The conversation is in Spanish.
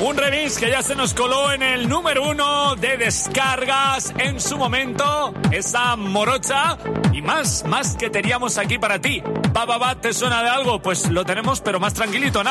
Un remix que ya se nos coló en el número 1 de descargas en su momento. Esa morocha y más que teníamos aquí para ti. ¿Te suena de algo? Pues lo tenemos, pero más tranquilito, ¿no?